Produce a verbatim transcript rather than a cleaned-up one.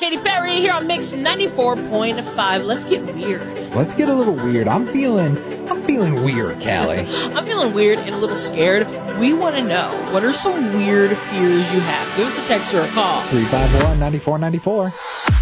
Katy Perry here on Mix ninety-four point five. Let's get weird. Let's get a little weird. I'm feeling, I'm feeling weird, Callie. I'm feeling weird and a little scared. We want to know, what are some weird fears you have? Give us a text or a call. three five one, nine four nine four.